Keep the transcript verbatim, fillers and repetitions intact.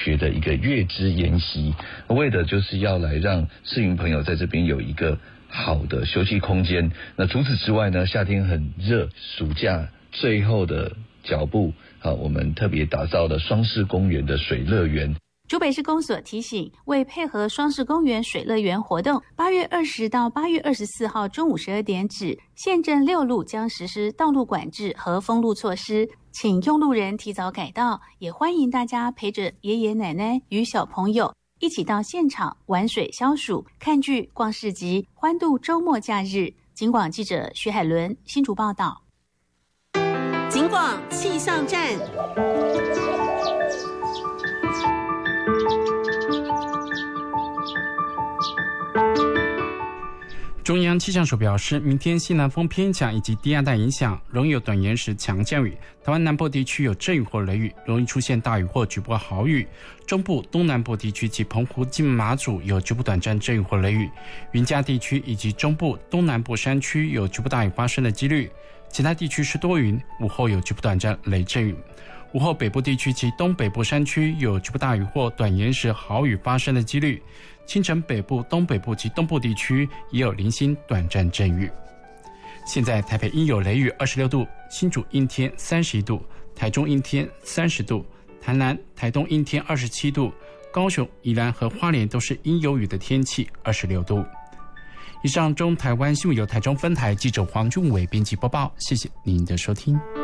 学的一个月之研习，为的就是要来让市民朋友在这边有一个好的休息空间。那除此之外呢，夏天很热，暑假最后的脚步啊，我们特别打造了双市公园的水乐园。 竹北市公所提醒，为配合双市公园水乐园活动，八月二十到八月二十四号中午十二点止，县镇六路将实施道路管制和封路措施，请用路人提早改道，也欢迎大家陪着爷爷奶奶与小朋友一起到现场玩水消暑、看剧、逛市集，欢度周末假日。警广记者徐海伦新竹报道。 警广气象站。 中央气象署表示，明天西南风偏强以及低压带影响，容易有短延时强降雨。台湾南部地区有阵雨或雷雨，容易出现大雨或局部豪雨。中部、东南部地区及澎湖、金门、马祖有局部短暂阵雨或雷雨。云嘉地区以及中部、东南部山区有局部大雨发生的几率。其他地区是多云，午后有局部短暂雷阵雨。午后北部地区及东北部山区有局部大雨或短延时豪雨发生的几率。清晨北部、东北部及东部地区也有零星短暂阵雨。现在台北阴有雷雨二十六度，新竹阴天三十一度，台中阴天三十度，台南、台东阴天二十七度，高雄、宜兰和花莲都是阴有雨的天气二十六度。以上中台湾新闻由台中分台记者黄俊伟编辑播报，谢谢您的收听。